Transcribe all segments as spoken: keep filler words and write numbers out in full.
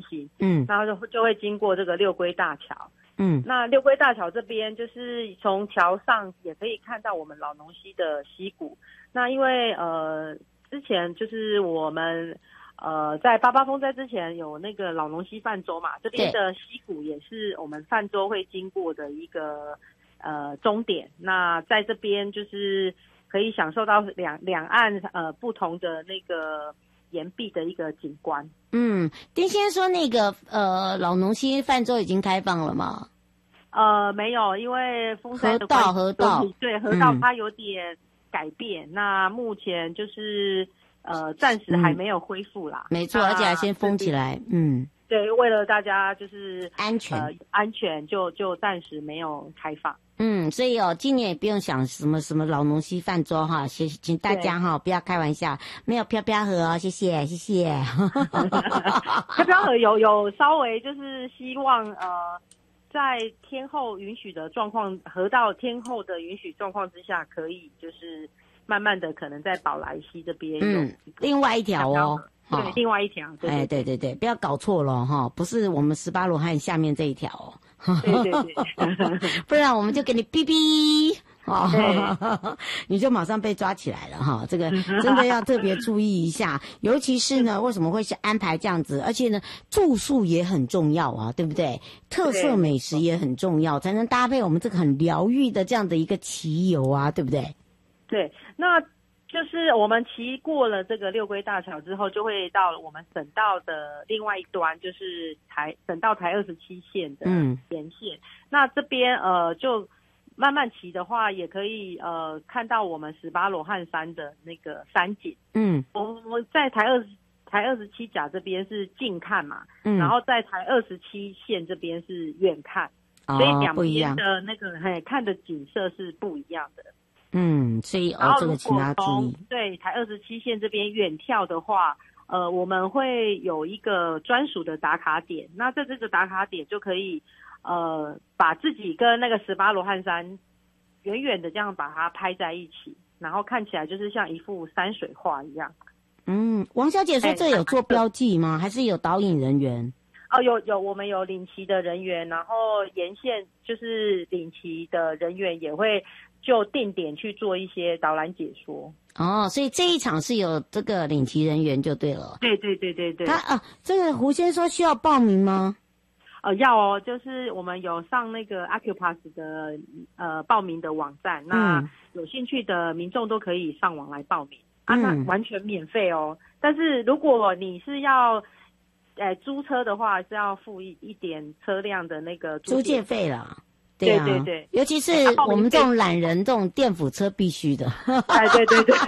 行， 嗯， 然后就就会经过这个六龟大桥。 嗯， 那六龟大桥这边就是从桥上也可以看到我们老农溪的溪谷。那因为呃之前就是我们呃在八八风灾之前有那个老农溪泛舟嘛，这边的溪谷也是我们泛舟会经过的一个呃终点。那在这边就是可以享受到两两岸呃不同的那个岩壁的一个景观。 嗯，丁先生说那个呃老农溪泛舟已经开放了吗？ 呃，没有，因为风灾的关系， 河道， 对，河道它有点改变。嗯、那目前就是呃，暂时还没有恢复啦。 嗯、没错，而且还先封起来。嗯， 对，为了大家就是安全， 呃，安全就就暂时没有开放。 嗯，所以哦，今年也不用想什么什么老农溪泛舟哈，请请大家哈不要开玩笑，没有飘飘河哦，谢谢谢谢。 飘飘河有有稍微就是希望呃，在天候允许的状况，河道天候的允许状况之下，可以就是慢慢的可能在宝来溪这边嗯，另外一条哦。 对，另外一条。对对对哎，对对对，不要搞错了哈，不是我们十八罗汉下面这一条哦。 对对对， 不然我们就给你哔哔哦，你就马上被抓起来了哈。这个真的要特别注意一下，尤其是呢，为什么会是安排这样子？而且呢，住宿也很重要啊，对不对？特色美食也很重要，才能搭配我们这个很疗愈的这样的一个骑游啊，对不对？ 对，那。就是我们骑过了这个六龟大桥之后，就会到我们省道的另外一端，就是台省道台二十七线的沿线。嗯、那这边呃，就慢慢骑的话，也可以呃看到我们十八罗汉山的那个山景。嗯，我我在台二台二十七甲这边是近看嘛，嗯，然后在台二十七线这边是远看，哦、所以两边的那个嘿看的景色是不一样的。 嗯，所以哦，这个请大家注意。 对，台二十七线这边远眺的话，呃，我们会有一个专属的打卡点。那在这个打卡点就可以，呃，把自己跟那个十八罗汉山远远的这样把它拍在一起，然后看起来就是像一幅山水画一样。 嗯，王小姐说这有做标记吗？还是有导引人员？ 哦，有有，我们有领骑的人员，然后沿线就是领骑的人员也会。就定点去做一些导览解说哦，所以这一场是有这个领骑人员就对了。 对对对对对。 他啊，这个胡先说需要报名吗？ 呃，要哦，就是我们有上那个 Acupass 的呃报名的网站，那有兴趣的民众都可以上网来报名、嗯、啊，那完全免费哦。但是如果你是要呃租车的话，是要付一一点车辆的那个租借费啦。对啊， 对对对， 尤其是我们这种懒人，这种电辅车必须的。 哎，对对对，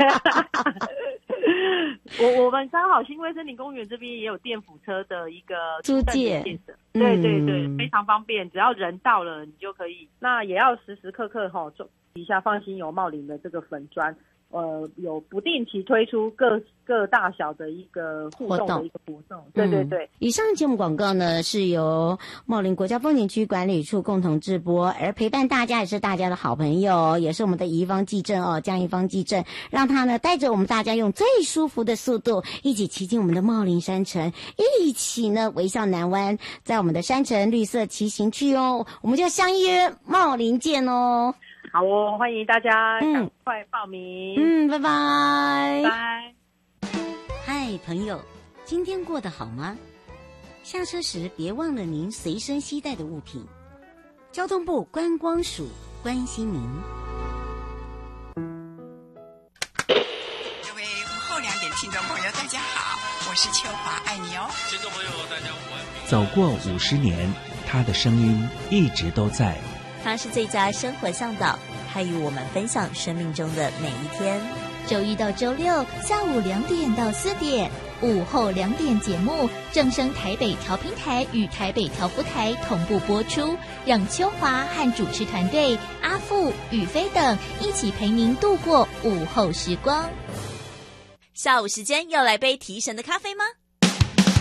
我我们刚好新威森林公园这边也有电辅车的一个租借， 对对对、嗯，非常方便，只要人到了你就可以。那也要时时刻刻哈、哦，一下放心游茂林的这个粉专。呃，有不定期推出各各大小的一个互动的一个活动，对对对。 嗯、以上节目广告呢是由茂林国家风景区管理处共同制播，而陪伴大家也是大家的好朋友，也是我们的宜芳纪政哦，江宜芳纪政，让他呢带着我们大家用最舒服的速度，一起骑进我们的茂林山城，一起呢微笑南湾，在我们的山城绿色骑行区哦，我们就相约茂林见哦。 好哦，欢迎大家赶快报名。 嗯，拜拜。 拜。 嗨，朋友，今天过得好吗？下车时别忘了您随身携带的物品。交通部观光署关心您。 各位午后两点听众朋友，大家好，我是秋华，爱你哦。 听众朋友，大家午安。 走过五十年，他的声音一直都在。 他是最佳生活向导，他与我们分享生命中的每一天。 周一到周六下午两点到四点，午后两点节目正声台北调频台与台北调福台同步播出，让秋华和主持团队阿富、宇飞等一起陪您度过午后时光。 下午时间要来杯提神的咖啡吗？